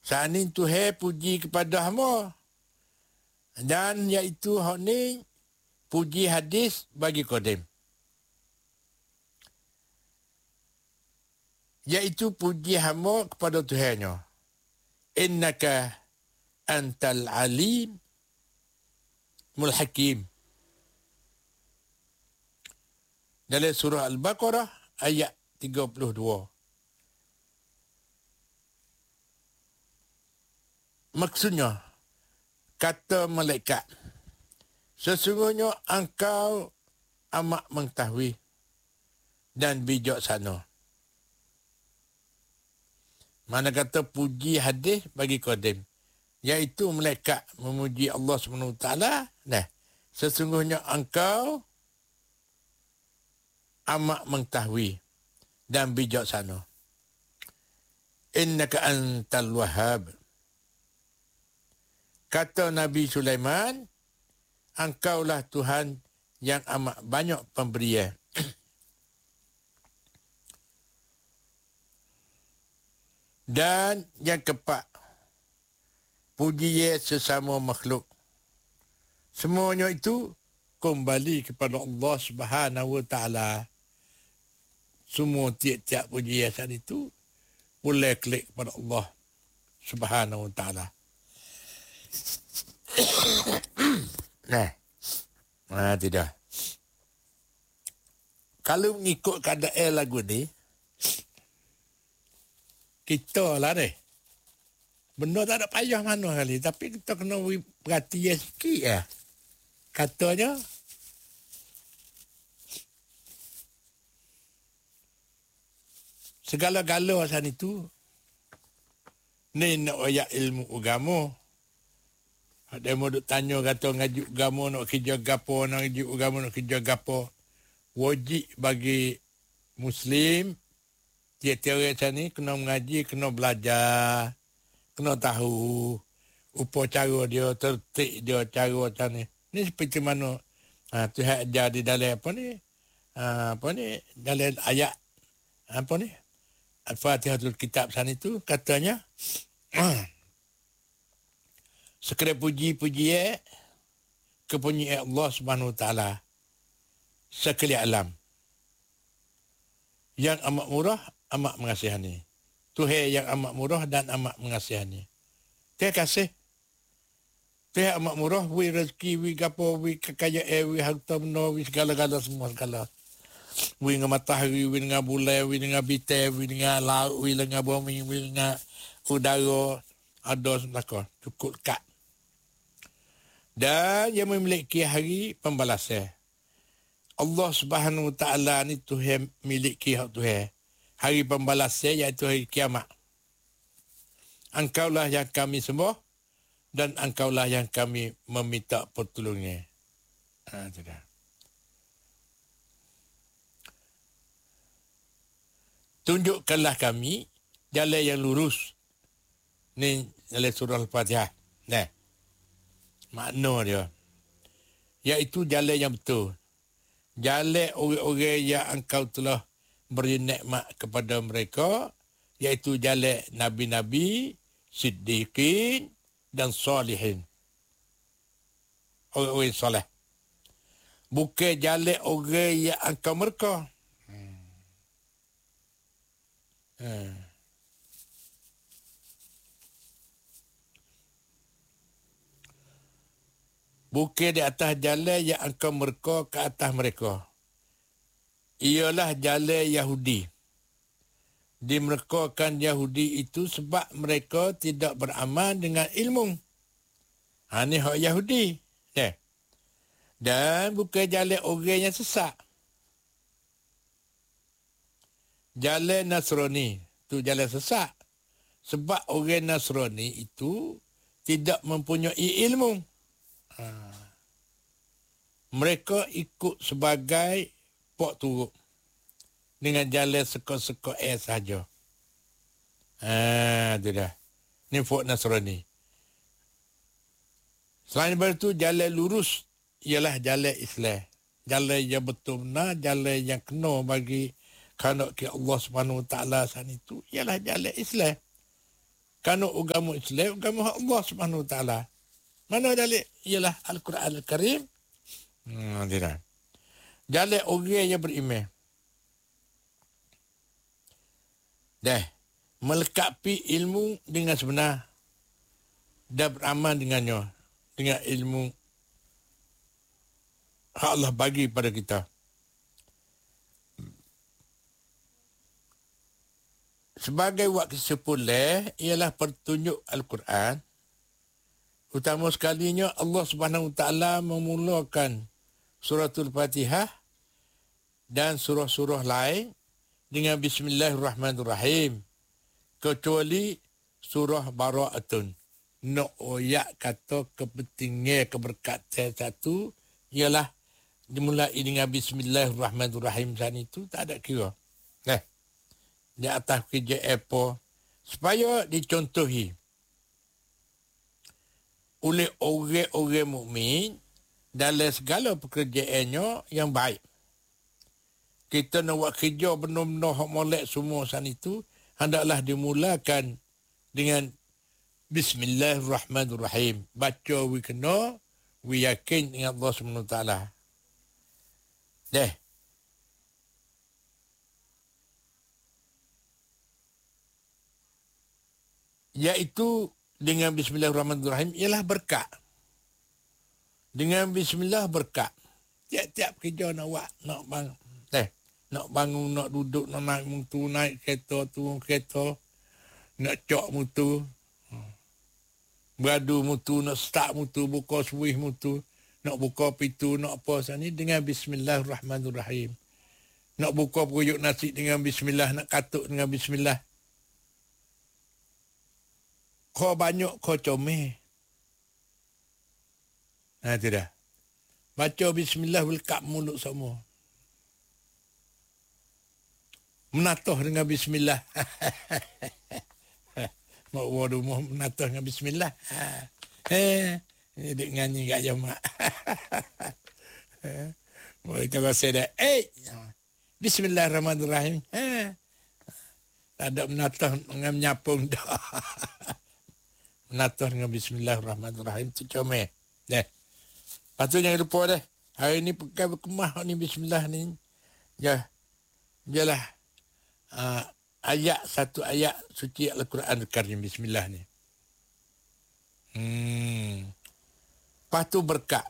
Sanin Tuhan puji kepada hamba. Dan iaitu hak ni puji hadis bagi Qadim. Iaitu puji hamba kepada Tuhannya. Innaka antal alim mul hakim. Dalam surah Al-Baqarah ayat 32. Maksudnya, kata malaikat, sesungguhnya engkau amat mengetahui dan bijaksana. Mana kata puji hadis bagi Qadim, iaitu malaikat memuji Allah SWT. Nah, sesungguhnya engkau amat mengetahui dan bijaksana. Innaka antal wahhab. Kata Nabi Sulaiman, engkaulah Tuhan yang amat banyak pemberian. Dan yang keempat, puji sesama makhluk. Semuanya itu kembali kepada Allah Subhanahu Wa Taala. Semua tiap-tiap pujian itu boleh klik kepada Allah Subhanahu Wa Taala. Tidak. Kalau mengikut keadaan lagu ni, kita lah ni. Benda tak ada payah mana kali. Tapi kita kena perhatian sikit lah. Katanya, segala-gala asal itu, ni nak ayat ilmu agama. Ada yang duk tanya kata ngaji agama nak kerja gapo, nak ngaji agama nak kerja gapo. Wajib bagi Muslim, tiap-tiap orang ni kena mengaji, kena belajar, kena tahu upacara dia, tertib dia, cara macam ni. Ni seperti mana Tuhan ajar di dalam dalam ayat Al-Fatihatul Kitab sana itu katanya, sekalian puji-puji kepunyaan Allah Subhanahu Wa Taala sekalian alam yang amat murah, amat mengasihani. Tuhan yang amat murah dan amat mengasihani. Terima kasih. Tuhan amat murah, wi rezeki, wi gapo, wi kekayaan, wi harta benda, wi segala-gala semua segala. Wi dengan matahari, wi dengan bulan, wi dengan bintang, wi dengan laut, wi dengan bumi, wi dengan udara, ada semua cukup dekat. Dan yang memiliki hari pembalasan. Allah Subhanahu Wa Taala ni Tuhan miliki hak Tuhan. Hari pembalasan iaitu hari kiamat. Engkaulah yang kami sembah dan engkaulah yang kami meminta pertolongan. Sudah. Tunjukkanlah kami jalan yang lurus. Ni dalam surah Al-Fatihah. Nah. Makna dia. Iaitu jalan yang betul. Jalan orang-orang yang engkau telah beri nikmat kepada mereka. Iaitu jalan Nabi-Nabi, Siddiqin dan Salihin. Orang-orang soleh. Bukan jalan orang yang engkau mereka. Bukan di atas jalan yang engkau mereka ke atas mereka. Ialah jalan Yahudi. Dimerekakan Yahudi itu sebab mereka tidak beramal dengan ilmu. Ini hak Yahudi. Dan bukan jalan orang yang sesat. Jalan Nasrani itu jalan sesat. Sebab orang Nasrani itu tidak mempunyai ilmu. Mereka ikut sebagai pok turuk dengan jalan seko-seko saja. Itu dah. Ni pok Nasrani. Selain daripada itu, jalan lurus ialah jalan Islam. Jalan yang betul benar, jalan yang kena bagi kehendak Allah Subhanahu Wa Taala san itu ialah jalan Islam. Kanu agama Islam, agama Allah Subhanahu Wa Taala. Mana dalil? Ialah Al-Quran Al-Karim. Tidak. Dalil orang yang beriman. Dah. Melengkapi ilmu dengan sebenar. Dan beramal dengannya. Dengan ilmu yang Allah bagi pada kita. Sebagai wakil sepuluh ialah pertunjuk Al-Quran. Utama sekalinya Allah Subhanahu Wa Taala memulakan suratul Fatihah dan surah-surah lain dengan Bismillahirrahmanirrahim. Kecuali surah Bara'atun. Nak oyak kata kepentingan keberkatan satu ialah dimulai dengan Bismillahirrahmanirrahim dan itu tak ada kira. Di atas kerja apa supaya dicontohi oleh orang-orang mukmin dalam segala pekerjaannya yang baik. Kita nak buat kerja benar-benar hak molek semua sana itu hendaklah dimulakan dengan Bismillahirrahmanirrahim. Baca we kena, we yakin dengan Allah SWT. Deh. Iaitu dengan Bismillahirrahmanirrahim ialah berkat. Dengan Bismillah berkat. Tiap-tiap kerja nak buat, nak bangun. Nak bangun, nak duduk, nak naik mutu, naik kereta, turun kereta. Nak cok mutu. Beradu mutu, nak start mutu, buka switch mutu. Nak buka pintu, nak apa sana dengan Bismillahirrahmanirrahim. Nak buka peruyuk nasi dengan Bismillah, nak katuk dengan Bismillah. Kau banyak kau comel. Tidak. Baca Bismillah welkap mulut semua. Menatuh dengan Bismillah. Mak waduh menatuh dengan Bismillah. Dia nyanyi kat jemaah. Kalau saya dah, Bismillahirrahmanirrahim. Tak ada menatuh dengan menyapung dah. Menatuh dengan Bismillahirrahmanirrahim tu comel. Lepas tu jangan lupa dah. Hari ni pakai berkemah ni Bismillah ni. Jalah. Satu ayat suci Al-Quran Al-Karim Bismillah ni. Lepas tu berkat.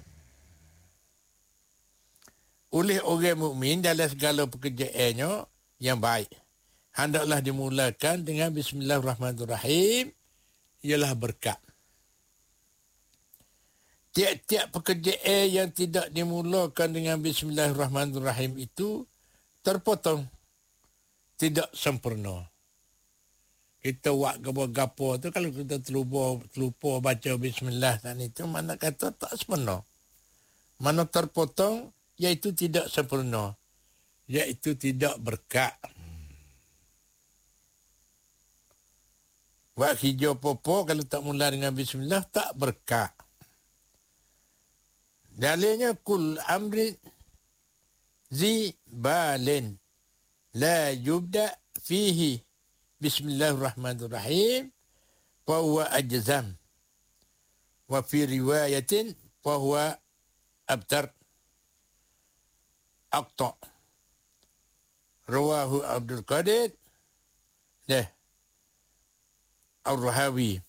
Oleh orang mukmin dalam segala pekerjaannya yang baik. Hendaklah dimulakan dengan Bismillahirrahmanirrahim. Ialah berkat. Tiap-tiap pekerjaan yang tidak dimulakan dengan Bismillahirrahmanirrahim itu terpotong. Tidak sempurna. Kita buat gapo-gapo tu kalau kita terlupa baca Bismillah dan itu mana kata tak sempurna. Mana terpotong iaitu tidak sempurna. Iaitu tidak berkat. Buat hijau popo kalau tak mula dengan Bismillah tak berkat. Dalilnya kul amri zibalin la yubda fihi Bismillahirrahmanirrahim fa huwa ajzam wa fi riwayatin fa huwa abtar aqta rawahu Abdul Qadir Ar-Rahawi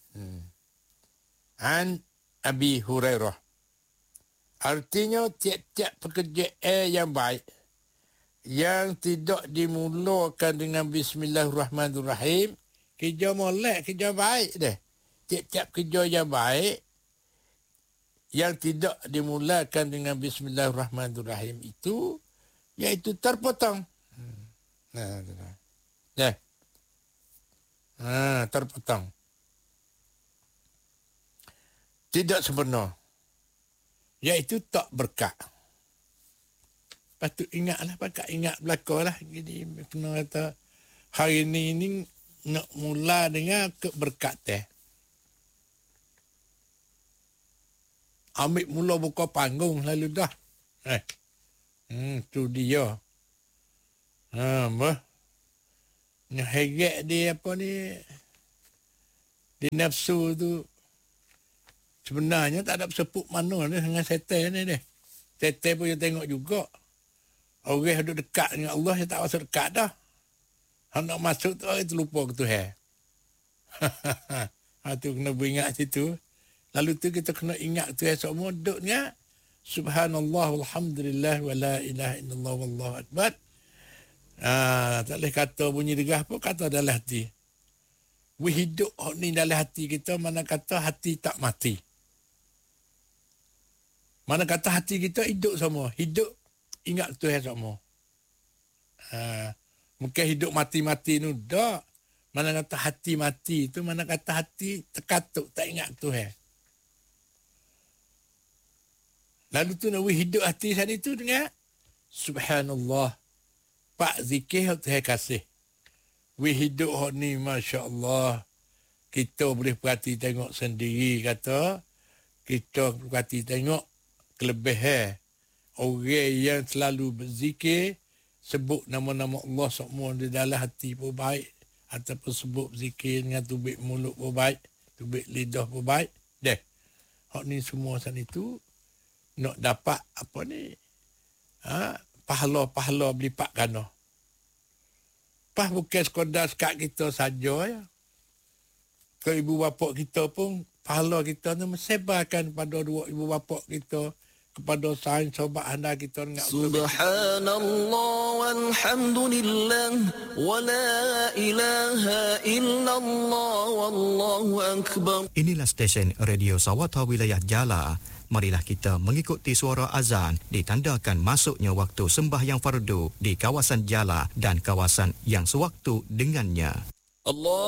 an Abi Hurairah. Artinya tiap-tiap pekerjaan yang baik yang tidak dimulakan dengan Bismillahirrahmanirrahim, kerja molek, kerja baik dah. Tiap-tiap kerja yang baik yang tidak dimulakan dengan Bismillahirrahmanirrahim itu iaitu terpotong. Terpotong. Tidak sempurna. Iaitu tak berkat. Patut ingatlah, pakat ingat belakang lah. Jadi, kena kata, hari ni nak mula dengan keberkatan. Ambil mula buka panggung lalu dah. Tu dia. Hebat dia apa ni? Di nafsu tu sebenarnya tak ada bersepuk mana dia dengan setan ni dia. Setan pun dia tengok juga. Orang duduk dekat dengan Allah, dia tak masuk dekat dah. Hang nak masuk tu, orang terlupa ke Tuhan. Tu kena beringat situ. Lalu tu kita kena ingat Tuhan semua duduk dengan Subhanallah, Alhamdulillah, wa la ilaha illallah, wallahu akbar. Tak boleh kata bunyi degah pun, kata dalam hati. We hidup ni dalam hati kita, mana kata hati tak mati. Mana kata hati kita hidup semua. Hidup, ingat Tuhan semua. Mungkin hidup mati-mati ni, tak. Mana kata hati mati tu, mana kata hati terkatuk, tak ingat Tuhan. Lalu tu nak hidup hati sana itu dengan Subhanallah. Pak zikir Tuhan kasih. We hidup ni, Masya Allah. Kita boleh perhati tengok sendiri kata. Kita perhati tengok kelebihan. Orang yang selalu berzikir, sebut nama-nama Allah semua di dalam hati pun baik. Ataupun sebut zikir dengan tubik mulut pun baik. Tubik lidah pun baik. Deh. Hak ni semua sana itu nak dapat apa ni? Pahala-pahala berlipat ganda. Pas bukan sekadar sekat kita saja ya. Ke ibu bapa kita pun pahala kita ni mensebarkan kepada dua ibu bapa kita, kepada sain sobat anda kita dengan Subhanallah walhamdulillah wa la ilaha illallah wallahu akbar. Inilah stesen Radio Sawata Wilayah Jala. Marilah kita mengikuti suara azan ditandakan masuknya waktu sembahyang fardu di kawasan Jala dan kawasan yang sewaktu dengannya. Allah